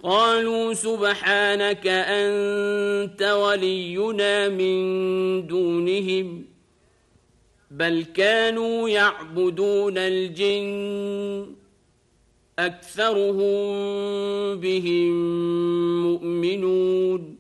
قالوا سبحانك أنت ولينا من دونهم بل كانوا يعبدون الجن أكثرهم بهم مؤمنون